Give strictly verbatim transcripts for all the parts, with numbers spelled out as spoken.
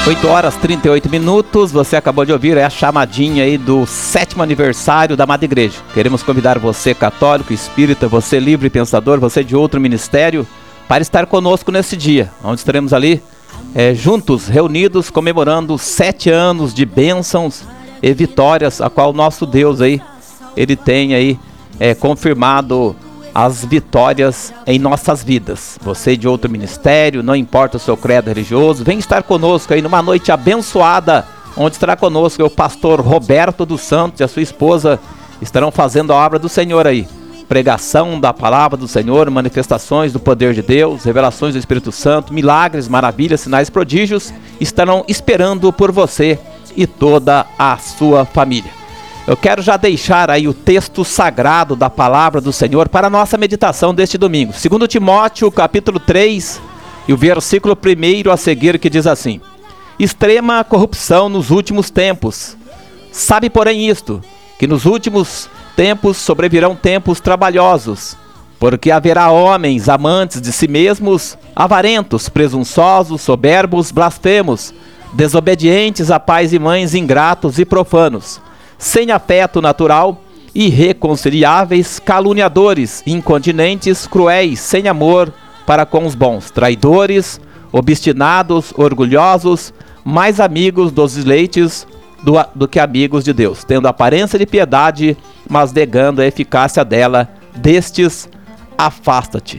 oito horas e trinta e oito minutos, você acabou de ouvir é a chamadinha aí do sétimo aniversário da Amada Igreja. Queremos convidar você, católico, espírita, você livre pensador, você de outro ministério, para estar conosco nesse dia, onde estaremos ali é, juntos, reunidos, comemorando sete anos de bênçãos e vitórias, a qual o nosso Deus aí, ele tem aí é, confirmado as vitórias em nossas vidas. Você de outro ministério, não importa o seu credo religioso, vem estar conosco aí numa noite abençoada, onde estará conosco o pastor Roberto dos Santos e a sua esposa estarão fazendo a obra do Senhor aí. Pregação da palavra do Senhor, manifestações do poder de Deus, revelações do Espírito Santo, milagres, maravilhas, sinais, prodígios, estarão esperando por você e toda a sua família. Eu quero já deixar aí o texto sagrado da palavra do Senhor para a nossa meditação deste domingo. Segundo Timóteo, capítulo três, e o versículo primeiro a seguir, que diz assim: extrema corrupção nos últimos tempos. Sabe, porém, isto, que nos últimos tempos sobrevirão tempos trabalhosos, porque haverá homens amantes de si mesmos, avarentos, presunçosos, soberbos, blasfemos, desobedientes a pais e mães, ingratos e profanos, sem afeto natural, irreconciliáveis, caluniadores, incontinentes, cruéis, sem amor para com os bons, traidores, obstinados, orgulhosos, mais amigos dos deleites do, do que amigos de Deus, tendo aparência de piedade, mas negando a eficácia dela. Destes, afasta-te.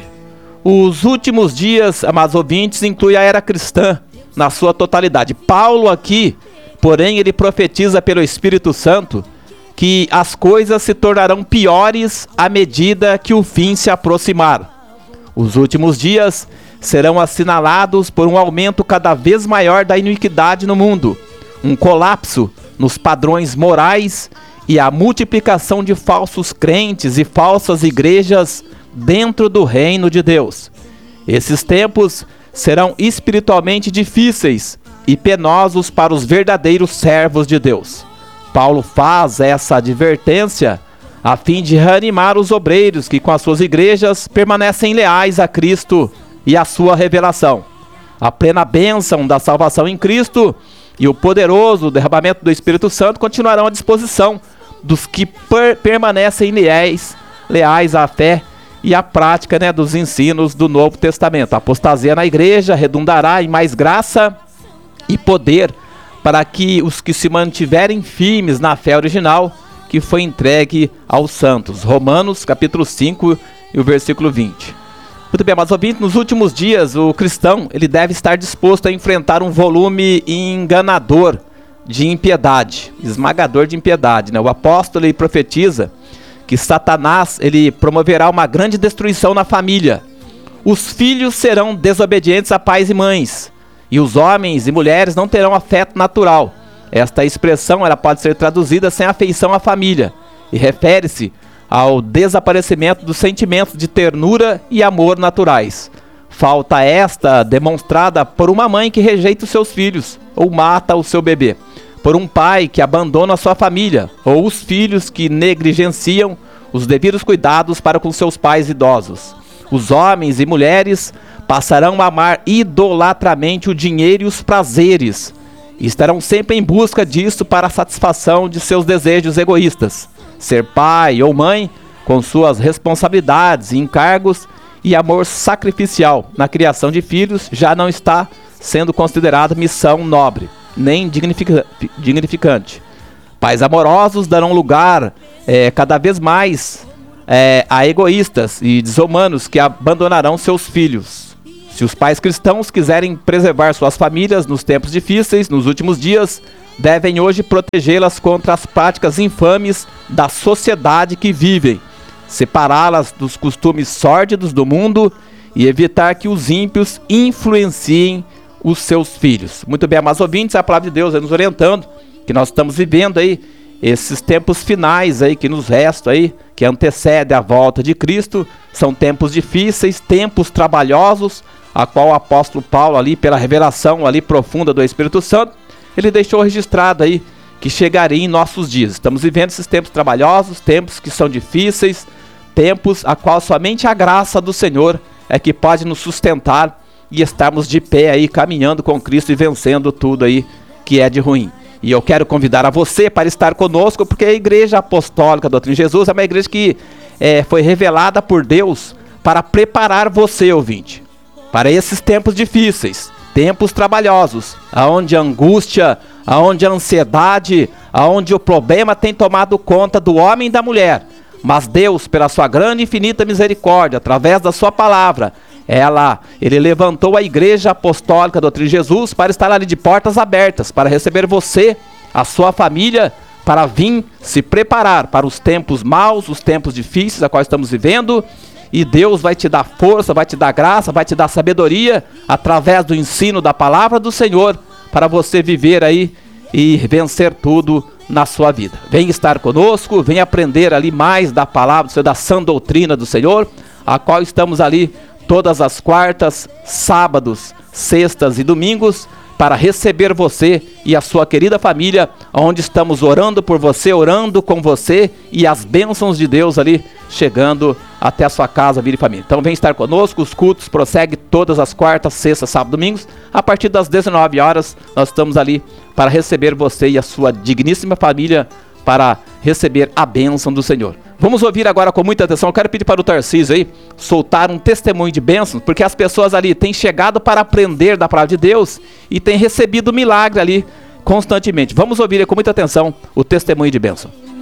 Os últimos dias, amados ouvintes, inclui a era cristã na sua totalidade. Paulo aqui, porém, ele profetiza pelo Espírito Santo que as coisas se tornarão piores à medida que o fim se aproximar. Os últimos dias serão assinalados por um aumento cada vez maior da iniquidade no mundo, um colapso nos padrões morais e a multiplicação de falsos crentes e falsas igrejas dentro do reino de Deus. Esses tempos serão espiritualmente difíceis e penosos para os verdadeiros servos de Deus. Paulo faz essa advertência a fim de reanimar os obreiros que com as suas igrejas permanecem leais a Cristo e a sua revelação. A plena bênção da salvação em Cristo e o poderoso derramamento do Espírito Santo continuarão à disposição dos que per permanecem leais, leais à fé e à prática, né, dos ensinos do Novo Testamento. A apostasia na igreja redundará em mais graça e poder para que os que se mantiverem firmes na fé original que foi entregue aos santos. Romanos capítulo cinco e o versículo vinte. Muito bem, mas ouvintes, nos últimos dias o cristão ele deve estar disposto a enfrentar um volume enganador de impiedade, esmagador de impiedade, né? O apóstolo ele profetiza que Satanás ele promoverá uma grande destruição na família. Os filhos serão desobedientes a pais e mães, e os homens e mulheres não terão afeto natural. Esta expressão ela pode ser traduzida sem afeição à família, e refere-se ao desaparecimento dos sentimentos de ternura e amor naturais. Falta esta demonstrada por uma mãe que rejeita os seus filhos, ou mata o seu bebê, por um pai que abandona a sua família, ou os filhos que negligenciam os devidos cuidados para com seus pais idosos. Os homens e mulheres passarão a amar idolatramente o dinheiro e os prazeres, e estarão sempre em busca disso para a satisfação de seus desejos egoístas. Ser pai ou mãe, com suas responsabilidades e encargos e amor sacrificial na criação de filhos, já não está sendo considerada missão nobre, nem dignifica dignificante. Pais amorosos darão lugar é, cada vez mais é, a egoístas e desumanos que abandonarão seus filhos. Se os pais cristãos quiserem preservar suas famílias nos tempos difíceis, nos últimos dias, devem hoje protegê-las contra as práticas infames da sociedade que vivem, separá-las dos costumes sórdidos do mundo e evitar que os ímpios influenciem os seus filhos. Muito bem, amados ouvintes, a palavra de Deus é nos orientando que nós estamos vivendo aí esses tempos finais aí que nos restam aí, que antecedem a volta de Cristo. São tempos difíceis, tempos trabalhosos, a qual o apóstolo Paulo ali, pela revelação ali profunda do Espírito Santo, ele deixou registrado aí que chegaria em nossos dias. Estamos vivendo esses tempos trabalhosos, tempos que são difíceis, tempos a qual somente a graça do Senhor é que pode nos sustentar e estarmos de pé aí, caminhando com Cristo e vencendo tudo aí que é de ruim. E eu quero convidar a você para estar conosco, porque a Igreja Apostólica Doutrina de Jesus é uma igreja que é, foi revelada por Deus para preparar você, ouvinte, para esses tempos difíceis, tempos trabalhosos, aonde a angústia, aonde a ansiedade, aonde o problema tem tomado conta do homem e da mulher. Mas Deus, pela sua grande e infinita misericórdia, através da sua palavra, ela, ele levantou a Igreja Apostólica Doutrina de Jesus para estar ali de portas abertas, para receber você, a sua família, para vir se preparar para os tempos maus, os tempos difíceis a quais estamos vivendo. E Deus vai te dar força, vai te dar graça, vai te dar sabedoria, através do ensino da palavra do Senhor, para você viver aí e vencer tudo na sua vida. Vem estar conosco, vem aprender ali mais da palavra do Senhor, da sã doutrina do Senhor, a qual estamos ali todas as quartas, sábados, sextas e domingos, para receber você e a sua querida família, onde estamos orando por você, orando com você, e as bênçãos de Deus ali chegando até a sua casa, vida e família. Então vem estar conosco, os cultos prosseguem todas as quartas, sextas, sábados, domingos, a partir das dezenove horas, nós estamos ali para receber você e a sua digníssima família, para receber a bênção do Senhor. Vamos ouvir agora com muita atenção. Eu quero pedir para o Tarcísio aí soltar um testemunho de bênção, porque as pessoas ali têm chegado para aprender da palavra de Deus e têm recebido milagre ali constantemente. Vamos ouvir aí com muita atenção o testemunho de bênção.